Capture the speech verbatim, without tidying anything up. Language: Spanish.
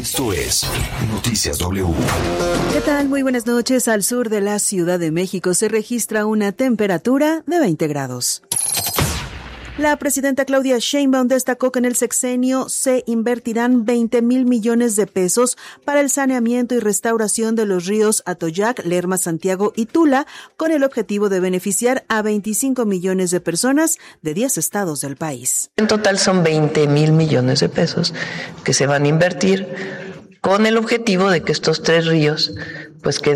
Esto es Noticias W. ¿Qué tal? Muy buenas noches. Al sur de la Ciudad de México se registra una temperatura de veinte grados. La presidenta Claudia Sheinbaum destacó que en el sexenio se invertirán veinte mil millones de pesos para el saneamiento y restauración de los ríos Atoyac, Lerma, Santiago y Tula, con el objetivo de beneficiar a veinticinco millones de personas de diez estados del país. En total son veinte mil millones de pesos que se van a invertir con el objetivo de que estos tres ríos pues queden